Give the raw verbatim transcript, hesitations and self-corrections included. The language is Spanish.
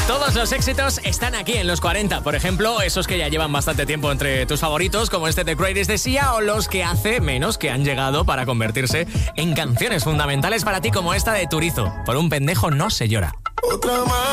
Todos los éxitos están aquí en los cuarenta. Por ejemplo, esos que ya llevan bastante tiempo entre tus favoritos, como este The Greatest de Sia, o los que hace menos que han llegado para convertirse en canciones fundamentales para ti, como esta de Turizo. Por un pendejo no se llora. Otra más.